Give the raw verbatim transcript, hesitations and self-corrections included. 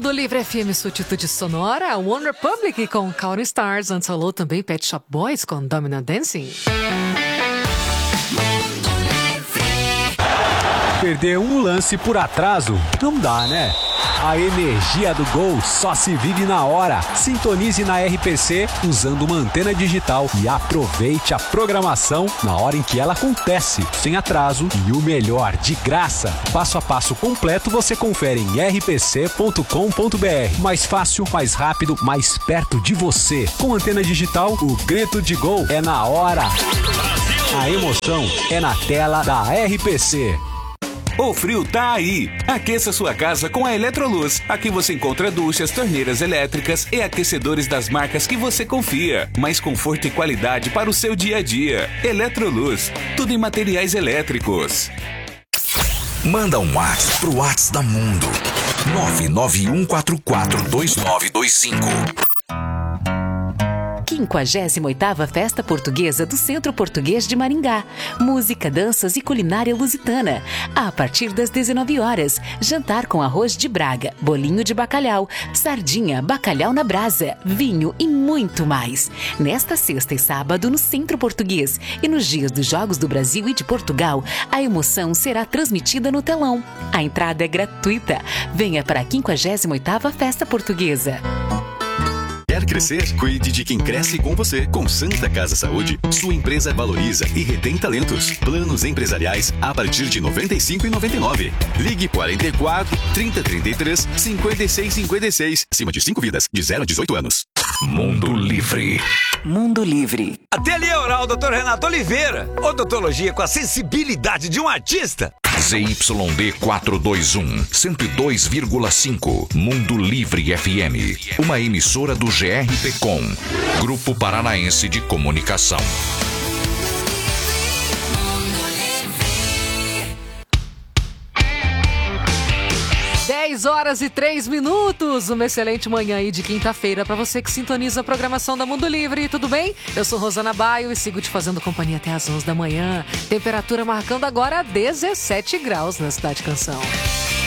Mundo Livre F M, sua atitude sonora. One Republic com Counting Stars. Antes falou também Pet Shop Boys com Dominant Dancing. Perder um lance por atraso não dá, né? A energia do gol só se vive na hora. Sintonize na R P C usando uma antena digital e aproveite a programação na hora em que ela acontece, sem atraso e o melhor, de graça. Passo a passo completo você confere em r p c ponto com ponto b r. Mais fácil, mais rápido, mais perto de você. Com antena digital, o grito de gol é na hora. A emoção é na tela da R P C. O frio tá aí. Aqueça sua casa com a Eletroluz. Aqui você encontra duchas, torneiras elétricas e aquecedores das marcas que você confia. Mais conforto e qualidade para o seu dia a dia. Eletroluz. Tudo em materiais elétricos. Manda um WhatsApp pro WhatsApp da Mundo. nove nove um quatro quatro dois nove dois cinco. quinquagésima oitava Festa Portuguesa do Centro Português de Maringá. Música, danças e culinária lusitana. A partir das dezenove horas, jantar com arroz de Braga, bolinho de bacalhau, sardinha, bacalhau na brasa, vinho e muito mais. Nesta sexta e sábado no Centro Português e nos dias dos Jogos do Brasil e de Portugal, a emoção será transmitida no telão. A entrada é gratuita. Venha para a quinquagésima oitava Festa Portuguesa. Quer crescer? Cuide de quem cresce com você. Com Santa Casa Saúde, sua empresa valoriza e retém talentos. Planos empresariais a partir de noventa e cinco reais e noventa e nove centavos. Ligue quarenta e quatro, trinta, trinta e três, cinquenta e seis, cinquenta e seis. Acima de cinco vidas, de zero a dezoito anos. Mundo Livre. Mundo Livre. Ateliê Oral doutor Renato Oliveira. Odontologia com a sensibilidade de um artista. Z Y D quatrocentos e vinte e um, cento e dois vírgula cinco. Mundo Livre F M. Uma emissora do G R P Com. Grupo Paranaense de Comunicação. dez horas e três minutos. Uma excelente manhã aí de quinta-feira para você que sintoniza a programação da Mundo Livre. Tudo bem? Eu sou Rosana Baio e sigo te fazendo companhia até às onze da manhã. Temperatura marcando agora dezessete graus na Cidade Canção.